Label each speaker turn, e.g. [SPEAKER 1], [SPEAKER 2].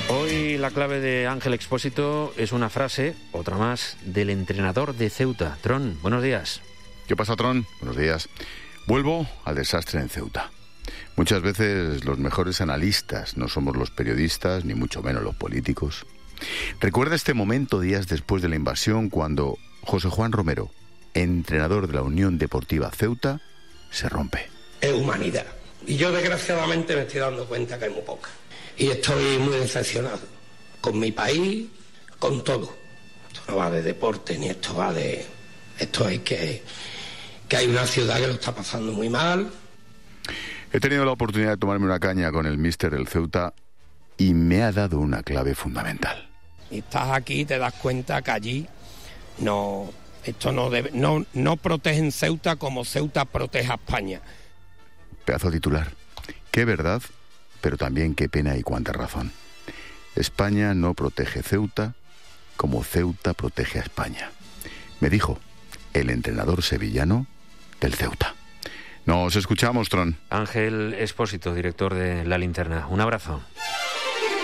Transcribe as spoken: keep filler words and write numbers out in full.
[SPEAKER 1] Hoy la clave de Ángel Expósito es una frase, otra más, del entrenador de Ceuta. Tron, buenos días.
[SPEAKER 2] ¿Qué pasa, Tron? Buenos días. Vuelvo al desastre en Ceuta. Muchas veces los mejores analistas no somos los periodistas, ni mucho menos los políticos. Recuerda este momento días después de la invasión cuando José Juan Romero, entrenador de la Unión Deportiva Ceuta, se rompe.
[SPEAKER 3] Es humanidad. Y yo desgraciadamente me estoy dando cuenta que hay muy poca. Y estoy muy decepcionado con mi país, con todo. Esto no va de deporte, ni esto va de... Esto es que, que hay una ciudad que lo está pasando muy mal.
[SPEAKER 2] He tenido la oportunidad de tomarme una caña con el míster del Ceuta y me ha dado una clave fundamental.
[SPEAKER 3] Y estás aquí y te das cuenta que allí no... Esto no debe... No, no protegen Ceuta como Ceuta protege a España.
[SPEAKER 2] Pedazo titular. Qué verdad, pero también qué pena y cuánta razón. España no protege Ceuta como Ceuta protege a España. Me dijo el entrenador sevillano del Ceuta. Nos escuchamos, Tron.
[SPEAKER 1] Ángel Expósito, director de La Linterna. Un abrazo.